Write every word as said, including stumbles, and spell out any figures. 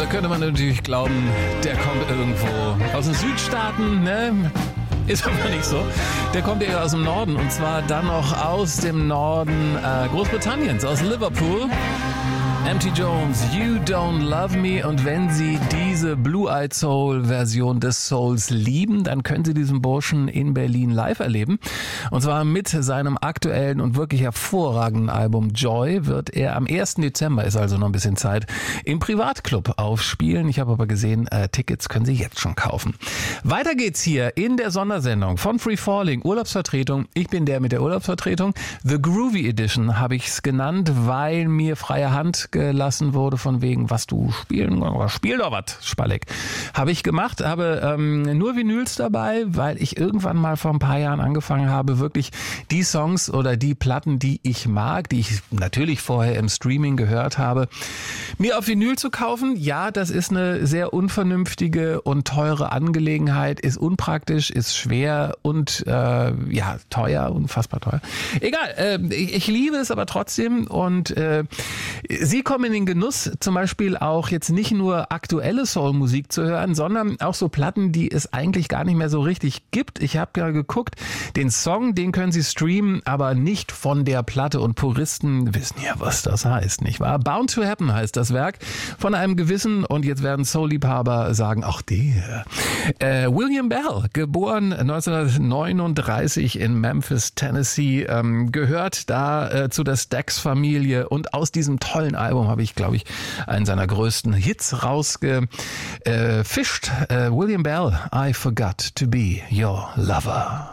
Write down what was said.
da könnte man natürlich glauben, der kommt irgendwo aus den Südstaaten, ne? Ist aber nicht so. Der kommt eher aus dem Norden und zwar dann noch aus dem Norden äh, Großbritanniens, aus Liverpool. M T Jones, You Don't Love Me. Und wenn Sie diese Blue-Eyed Soul-Version des Souls lieben, dann können Sie diesen Burschen in Berlin live erleben. Und zwar mit seinem aktuellen und wirklich hervorragenden Album Joy wird er am ersten Dezember, ist also noch ein bisschen Zeit, im Privatclub aufspielen. Ich habe aber gesehen, äh, Tickets können Sie jetzt schon kaufen. Weiter geht's hier in der Sondersendung von Free Falling, Urlaubsvertretung. Ich bin der mit der Urlaubsvertretung. The Groovy Edition habe ich es genannt, weil mir freie Hand gelassen wurde von wegen, was du spielen, spiel doch was, Spalleck. Habe ich gemacht, habe ähm, nur Vinyls dabei, weil ich irgendwann mal vor ein paar Jahren angefangen habe, wirklich die Songs oder die Platten, die ich mag, die ich natürlich vorher im Streaming gehört habe, mir auf Vinyl zu kaufen. Ja, das ist eine sehr unvernünftige und teure Angelegenheit, ist unpraktisch, ist schwer und äh, ja, teuer, unfassbar teuer. Egal, äh, ich, ich liebe es aber trotzdem und äh, Sie kommen in den Genuss, zum Beispiel auch jetzt nicht nur aktuelle Soul-Musik zu hören, sondern auch so Platten, die es eigentlich gar nicht mehr so richtig gibt. Ich habe ja geguckt, den Song, den können Sie streamen, aber nicht von der Platte. Und Puristen wissen ja, was das heißt, nicht wahr? Bound to Happen heißt das Werk von einem gewissen, und jetzt werden Soul-Liebhaber sagen, ach der, äh, William Bell, geboren neunzehnhundertneununddreißig in Memphis, Tennessee, ähm, gehört da äh, zu der Stax-Familie und aus diesem tollen Album habe ich, glaube ich, einen seiner größten Hits rausgefischt. Äh, William Bell, I Forgot to Be Your Lover.